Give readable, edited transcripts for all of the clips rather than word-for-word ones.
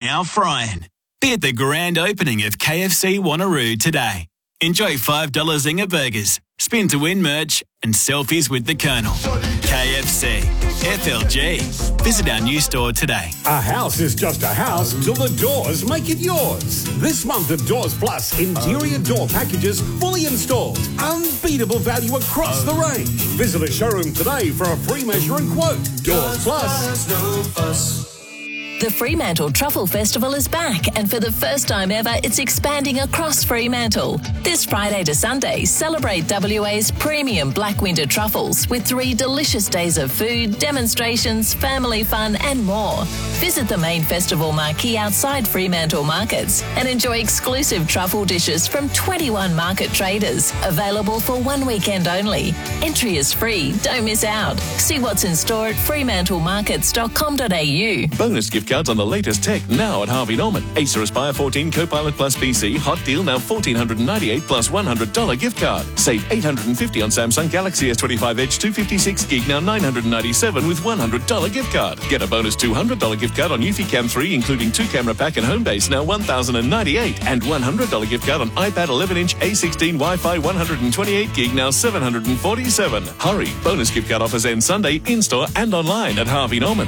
now frying. Be at the grand opening of KFC Wanneroo today. Enjoy $5 Zinger burgers, spin to win merch, and selfies with the Colonel. KFC. FLG. Visit our new store today. A house is just a house till the doors make it yours. This month of Doors Plus, interior door packages fully installed. Unbeatable value across the range. Visit a showroom today for a free measure and quote. Doors Plus. The Fremantle Truffle Festival is back, and for the first time ever, it's expanding across Fremantle. This Friday to Sunday, celebrate WA's premium Black Winter truffles with 3 delicious days of food, demonstrations, family fun and more. Visit the main festival marquee outside Fremantle markets and enjoy exclusive truffle dishes from 21 market traders, available for 1 weekend only. Entry is free, don't miss out. See what's in store at fremantlemarkets.com.au. Bonus gift cards on the latest tech now at Harvey Norman. Acer Aspire 14 Copilot Plus PC. Hot deal now $1,498 plus $100 gift card. Save $850 on Samsung Galaxy S25 Edge 256 gig now $997 with $100 gift card. Get a bonus $200 gift card on Eufy Cam 3 including 2-camera pack and home base now $1,098 and $100 gift card on iPad 11-inch A16 Wi-Fi 128 gig now $747. Hurry! Bonus gift card offers end Sunday in-store and online at Harvey Norman.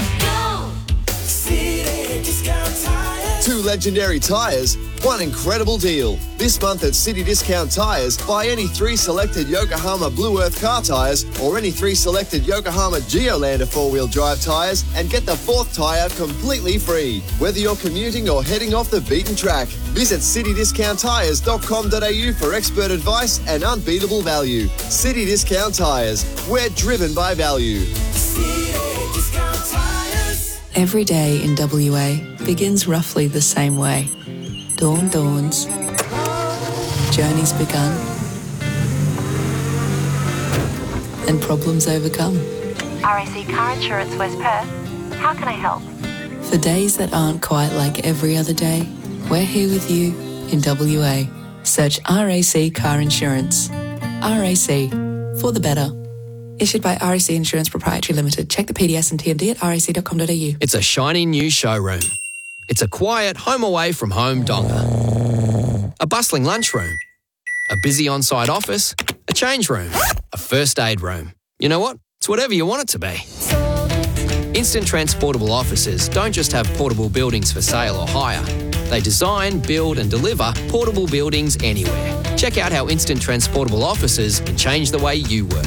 Two legendary tyres, one incredible deal. This month at City Discount Tyres, buy any 3 selected Yokohama Blue Earth car tyres or any 3 selected Yokohama Geolander 4-wheel drive tyres and get the 4th tyre completely free. Whether you're commuting or heading off the beaten track, visit citydiscounttyres.com.au for expert advice and unbeatable value. City Discount Tyres, we're driven by value. Every day in WA begins roughly the same way. Dawn dawns, journey's begun, and problems overcome. RAC Car Insurance West Perth. How can I help? For days that aren't quite like every other day, we're here with you in WA. Search RAC Car Insurance. RAC, for the better. Issued by RAC Insurance Proprietary Limited. Check the PDS and TMD at rac.com.au. It's a shiny new showroom. It's a quiet home away from home donga. A bustling lunchroom. A busy on-site office. A change room. A first aid room. You know what? It's whatever you want it to be. Instant Transportable Offices don't just have portable buildings for sale or hire. They design, build and deliver portable buildings anywhere. Check out how Instant Transportable Offices can change the way you work.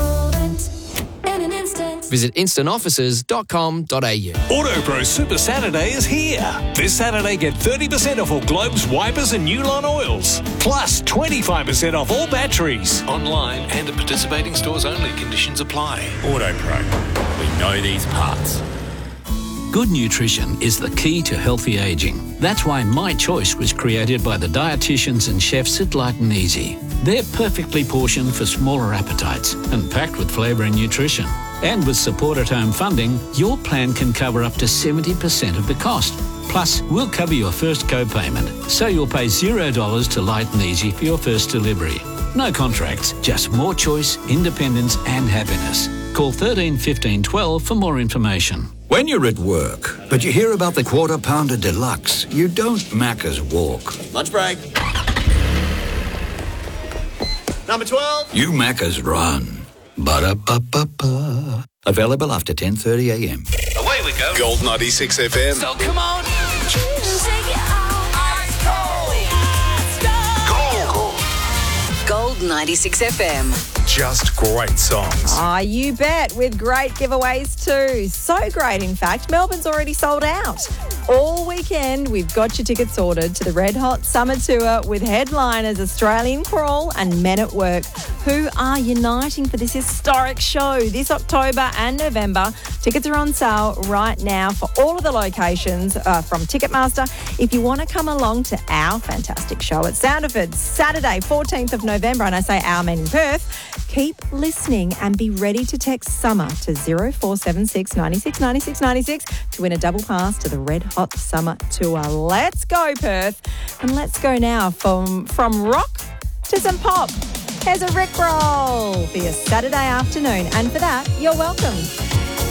Visit instantoffices.com.au. AutoPro Super Saturday is here. This Saturday, get 30% off all globes, wipers and Nulon oils. Plus 25% off all batteries. Online and at participating stores only. Conditions apply. AutoPro. We know these parts. Good nutrition is the key to healthy aging. That's why My Choice was created by the dietitians and chefs at Light and Easy. They're perfectly portioned for smaller appetites and packed with flavour and nutrition. And with support at home funding, your plan can cover up to 70% of the cost. Plus, we'll cover your first co-payment, so you'll pay $0 to Light and Easy for your first delivery. No contracts, just more choice, independence and happiness. Call 13 15 12 for more information. When you're at work, but you hear about the Quarter Pounder Deluxe, you don't Macca's walk. Lunch break. Number 12. You Macca's run. Ba-da-ba-ba-ba. Available after 10:30am. Away we go. Gold 96 FM. So come on. Gold 96 FM. Just great songs. Ah, you bet, with great giveaways too. So great, in fact, Melbourne's already sold out. All weekend, we've got your tickets sorted to the Red Hot Summer Tour with headliners Australian Crawl and Men at Work, who are uniting for this historic show this October and November. Tickets are on sale right now for all of the locations from Ticketmaster. If you want to come along to our fantastic show at Sounderford, Saturday, 14th of November, and I say our, meaning Perth, keep listening and be ready to text SUMMER to 0476 96 96 96 to win a double pass to the Red Hot Summer Tour. Let's go, Perth. And let's go now from rock to some pop. Here's a Rickroll for your Saturday afternoon. And for that, you're welcome.